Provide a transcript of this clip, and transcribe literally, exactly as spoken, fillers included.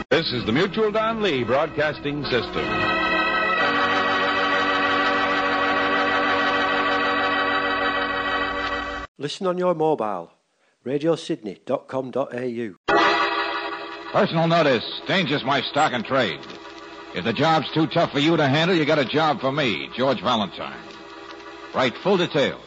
This is the Mutual Don Lee Broadcasting System. Listen on your mobile. radio sydney dot com dot a u. Personal notice. Danger's my stock and trade. If the job's too tough for you to handle, you got a job for me, George Valentine. Write full details.